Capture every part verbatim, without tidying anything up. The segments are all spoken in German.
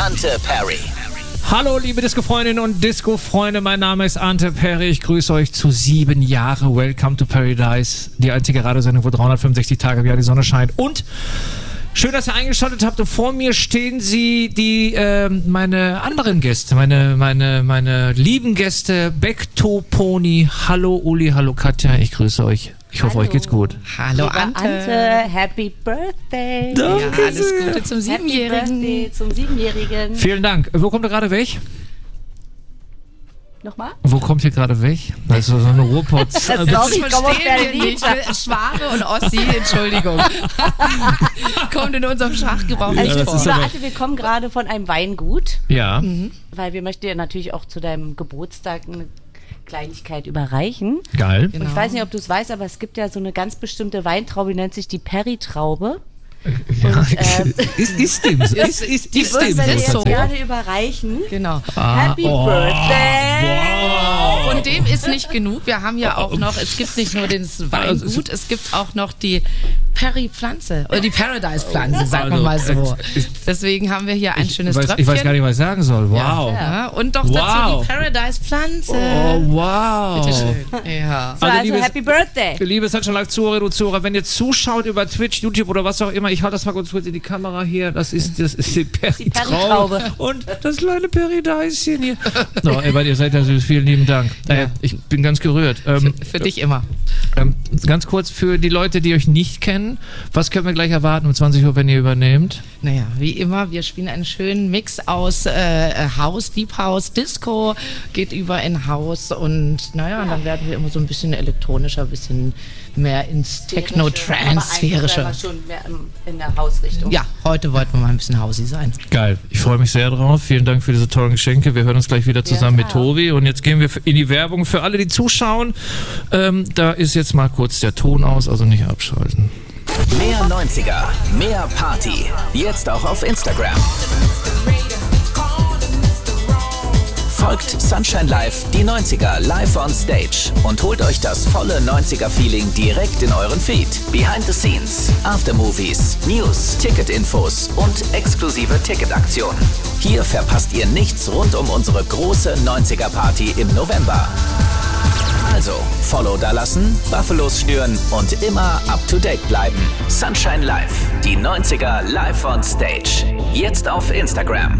Ante Perry. Hallo liebe Disco-Freundinnen und Disco-Freunde, mein Name ist Ante Perry, ich grüße euch zu sieben Jahre Welcome to Paradise, die einzige Radiosendung, wo dreihundertfünfundsechzig Tage im Jahr die Sonne scheint. Und schön, dass ihr eingeschaltet habt, und vor mir stehen sie, die äh, meine anderen Gäste, meine, meine, meine lieben Gäste, Bekto Pony. Hallo Uli, hallo Katja, ich grüße euch. Ich hoffe, Hallo. euch geht's gut. Hallo Ante. Ante, Happy Birthday. Danke ja, alles sehr. Gute zum Happy Siebenjährigen. Birthday zum Siebenjährigen. Vielen Dank. Wo kommt ihr gerade weg? Nochmal? Wo kommt ihr gerade weg? Das ist so eine Ruhrpott. Sorry, Das ich komme aus verstehen wir Berlin. nicht. Schware und Ossi, Entschuldigung. Kommt in unserem Sprachgebrauch Also, nicht das vor. ist lieber aber- Ante, wir kommen gerade von einem Weingut, Ja. weil wir möchten dir natürlich auch zu deinem Geburtstag eine Kleinigkeit überreichen. Geil. Und ich weiß nicht, ob du es weißt, aber es gibt ja so eine ganz bestimmte Weintraube, die nennt sich die Perry-Traube. Ja. Und, ähm, ist, ist dem so. Ist, ist, Die ist würde dem ich so. dir ist so. jetzt gerne überreichen. Genau. Ah, Happy oh, Birthday! Wow. Und dem ist nicht genug. Wir haben ja auch noch, es gibt nicht nur das Weingut, es gibt auch noch die Perry-Pflanze oder die Paradise-Pflanze, sagen wir mal so. Deswegen haben wir hier ein schönes Ich weiß, Tröpfchen. ich weiß gar nicht, was ich sagen soll. Wow. Ja, und doch Wow. dazu die Paradise-Pflanze. Oh, wow. Bitteschön. Ja. So, Also, also, liebes- Happy Birthday! Liebe Sunshine Live Zuhörerinnen und Zuhörer, wenn ihr zuschaut über Twitch, YouTube oder was auch immer, ich halte das mal kurz in die Kamera hier, das ist, das ist die Perry-Traube. Perry-Traube. Und das kleine Perry-Deischen hier. So, ey, weil ihr seid ja süß, vielen lieben Dank. Äh, Ja. ich bin ganz gerührt. Ähm, Für dich immer. ähm, ganz kurz für die Leute, die euch nicht kennen, was können wir gleich erwarten um zwanzig Uhr, wenn ihr übernehmt? Naja, wie immer, wir spielen einen schönen Mix aus äh, House, Deep House, Disco, geht über in House und naja, und dann werden wir immer so ein bisschen elektronischer, ein bisschen mehr ins Techno-Trance-Sphärische. Aber schon mehr in der Hausrichtung. Ja, heute wollten wir mal ein bisschen Hausi sein. Geil, ich freue mich sehr drauf. Vielen Dank für diese tollen Geschenke. Wir hören uns gleich wieder zusammen Ja, mit Tobi. Und jetzt gehen wir in die Werbung für alle, die zuschauen. Ähm, da ist jetzt mal kurz der Ton aus, also nicht abschalten. Mehr neunziger, mehr Party. Jetzt auch auf Instagram. Folgt Sunshine Live, die neunziger live on stage und holt euch das volle neunziger-Feeling direkt in euren Feed. Behind the Scenes, Aftermovies, News, Ticketinfos und exklusive Ticketaktionen. Hier verpasst ihr nichts rund um unsere große neunziger-Party im November. Also, Follow dalassen, Buffalos schnüren und immer up to date bleiben. Sunshine Live, die neunziger live on stage. Jetzt auf Instagram.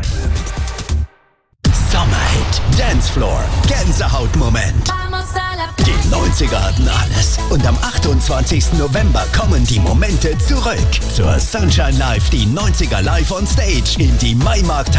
Sommerhit, Dancefloor, Gänsehautmoment. Die neunziger hatten alles. Und am achtundzwanzigsten November kommen die Momente zurück. Zur Sunshine Live, die neunziger live on stage in die Maimarkt